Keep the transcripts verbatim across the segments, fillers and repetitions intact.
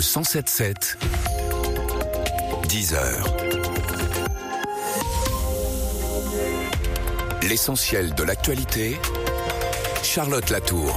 cent sept sept, dix heures. L'essentiel de l'actualité, Charlotte Latour.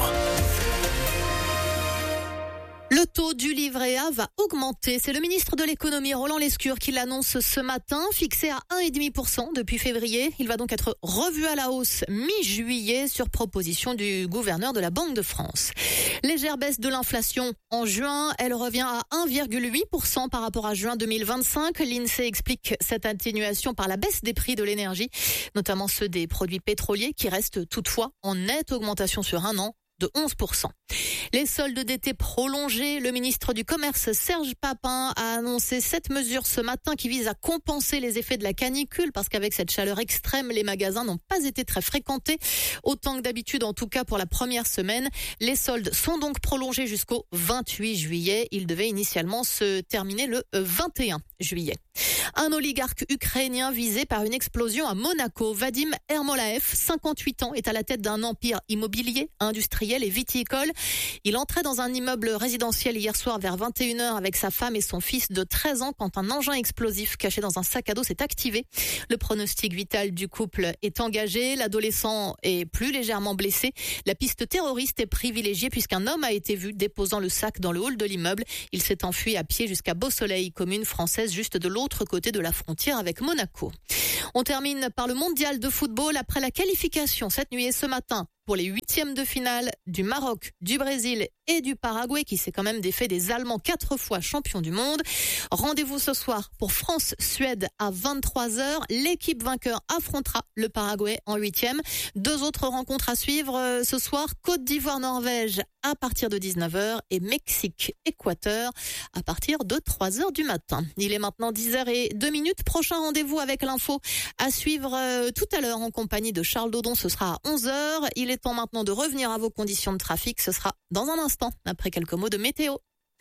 Le taux du livret A va augmenter. C'est le ministre de l'économie, Roland Lescure, qui l'annonce ce matin, fixé à un virgule cinq pour cent depuis février. Il va donc être revu à la hausse mi-juillet sur proposition du gouverneur de la Banque de France. Légère baisse de l'inflation en juin. Elle revient à un virgule huit pour cent par rapport à juin deux mille vingt-cinq. L'INSEE explique cette atténuation par la baisse des prix de l'énergie, notamment ceux des produits pétroliers, qui restent toutefois en nette augmentation sur un an de onze pour cent. Les soldes d'été prolongés, le ministre du Commerce Serge Papin a annoncé cette mesure ce matin qui vise à compenser les effets de la canicule, parce qu'avec cette chaleur extrême, les magasins n'ont pas été très fréquentés, autant que d'habitude en tout cas pour la première semaine. Les soldes sont donc prolongés jusqu'au vingt-huit juillet. Ils devaient initialement se terminer le vingt et un juillet. Un oligarque ukrainien visé par une explosion à Monaco, Vadim Ermolaev, cinquante-huit ans, est à la tête d'un empire immobilier, industriel et viticole. Il entrait dans un immeuble résidentiel hier soir vers vingt et une heures avec sa femme et son fils de treize ans quand un engin explosif caché dans un sac à dos s'est activé. Le pronostic vital du couple est engagé. L'adolescent est plus légèrement blessé. La piste terroriste est privilégiée puisqu'un homme a été vu déposant le sac dans le hall de l'immeuble. Il s'est enfui à pied jusqu'à Beausoleil, commune française juste de l'autre côté de la frontière avec Monaco. On termine par le mondial de football après la qualification cette nuit et ce matin pour les huitièmes de finale du Maroc, du Brésil et du Paraguay, qui s'est quand même défait des Allemands quatre fois champions du monde. Rendez-vous ce soir pour France-Suède à vingt-trois heures. L'équipe vainqueur affrontera le Paraguay en huitième. Deux autres rencontres à suivre ce soir. Côte d'Ivoire-Norvège à partir de dix-neuf heures et Mexique-Équateur à partir de trois heures du matin. Il est maintenant dix heures zéro deux minutes. Prochain rendez-vous avec l'info à suivre tout à l'heure en compagnie de Charles Dodon. Ce sera à onze heures. Il est temps maintenant de revenir à vos conditions de trafic. Ce sera dans un instant, après quelques mots de météo.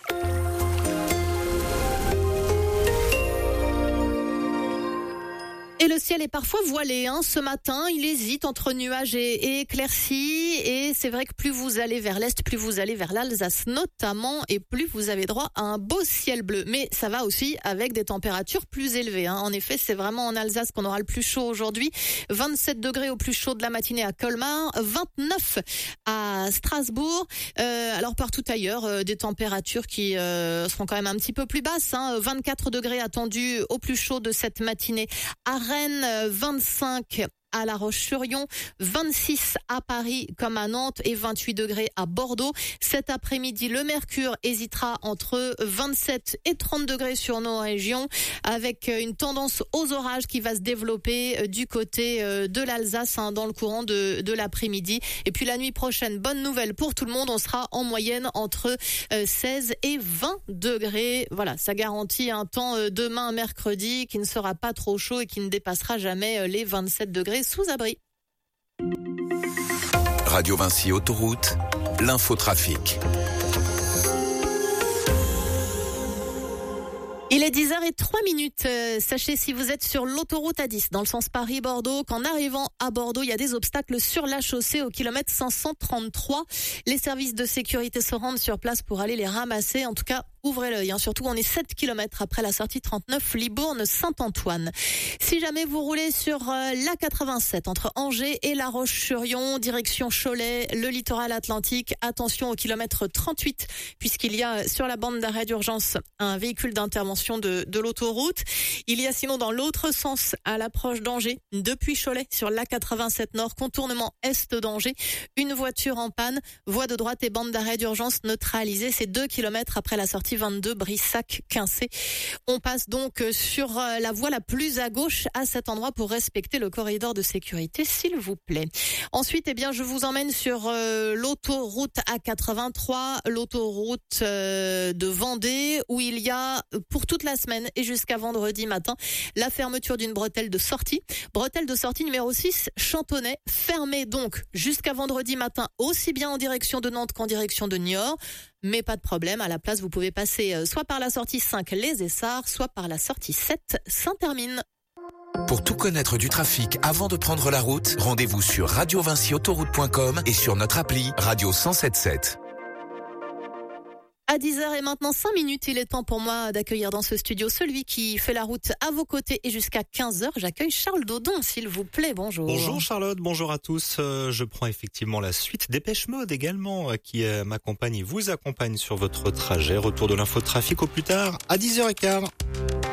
Et le ciel est parfois voilé, hein. Ce matin, il hésite entre nuages et, et éclaircies. Et c'est vrai que plus vous allez vers l'est, plus vous allez vers l'Alsace notamment, et plus vous avez droit à un beau ciel bleu. Mais ça va aussi avec des températures plus élevées, hein. En effet, c'est vraiment en Alsace qu'on aura le plus chaud aujourd'hui. vingt-sept degrés au plus chaud de la matinée à Colmar, vingt-neuf à Strasbourg. Euh, alors partout ailleurs, euh, des températures qui euh, seront quand même un petit peu plus basses, hein. vingt-quatre degrés attendus au plus chaud de cette matinée à Rennes, vingt-cinq à La Roche-sur-Yon, vingt-six à Paris comme à Nantes et vingt-huit degrés à Bordeaux. Cet après-midi, le mercure hésitera entre vingt-sept et trente degrés sur nos régions, avec une tendance aux orages qui va se développer du côté de l'Alsace, hein, dans le courant de, de l'après-midi. Et puis la nuit prochaine, bonne nouvelle pour tout le monde, on sera en moyenne entre seize et vingt degrés. Voilà, ça garantit un temps demain mercredi qui ne sera pas trop chaud et qui ne dépassera jamais les vingt-sept degrés sous abri. Radio Vinci Autoroute, l'infotrafic. Il est dix heures zéro trois minutes. Euh, sachez, si vous êtes sur l'autoroute A dix dans le sens Paris-Bordeaux, qu'en arrivant à Bordeaux, il y a des obstacles sur la chaussée au kilomètre cinq cent trente-trois. Les services de sécurité se rendent sur place pour aller les ramasser. En tout cas, ouvrez l'œil, hein. Surtout, on est sept kilomètres après la sortie trente-neuf Libourne-Saint-Antoine. Si jamais vous roulez sur euh, l'A quatre-vingt-sept entre Angers et La Roche-sur-Yon, direction Cholet, le littoral atlantique, attention au kilomètre trente-huit, puisqu'il y a sur la bande d'arrêt d'urgence un véhicule d'intervention de, de l'autoroute. Il y a sinon dans l'autre sens, à l'approche d'Angers, depuis Cholet, sur l'A quatre-vingt-sept Nord, contournement est d'Angers, une voiture en panne, voie de droite et bande d'arrêt d'urgence neutralisée. C'est deux kilomètres après la sortie vingt-deux Brissac-Quincé. On passe donc sur la voie la plus à gauche à cet endroit pour respecter le corridor de sécurité, s'il vous plaît. Ensuite, eh bien, je vous emmène sur euh, l'autoroute A quatre-vingt-trois, l'autoroute euh, de Vendée, où il y a, pour toute la semaine et jusqu'à vendredi matin, la fermeture d'une bretelle de sortie. Bretelle de sortie numéro six, Chantonnay, fermée donc jusqu'à vendredi matin, aussi bien en direction de Nantes qu'en direction de Niort. Mais pas de problème, à la place, vous pouvez passer soit par la sortie cinq, Les Essarts, soit par la sortie sept, Saint-Hermine. Pour tout connaître du trafic avant de prendre la route, rendez-vous sur radio vinci autoroute point com et sur notre appli Radio cent sept sept. À dix heures et maintenant cinq minutes, il est temps pour moi d'accueillir dans ce studio celui qui fait la route à vos côtés et jusqu'à quinze heures. J'accueille Charles Dodon, s'il vous plaît. Bonjour. Bonjour Charlotte, bonjour à tous. Euh, je prends effectivement la suite Dépêche Mode également euh, qui euh, m'accompagne et vous accompagne sur votre trajet. Retour de l'infotrafic au plus tard à dix heures quinze.